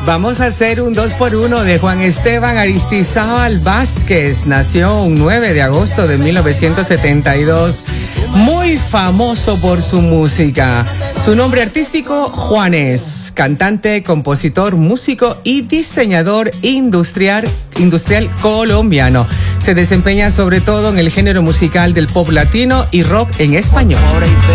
Vamos a hacer un 2x1 de Juan Esteban Aristizábal Vázquez. Nació un 9 de agosto de 1972. Muy famoso por su música. Su nombre artístico, Juanes. Cantante, compositor, músico y diseñador industrial colombiano. Se desempeña sobre todo en el género musical del pop latino y rock en español.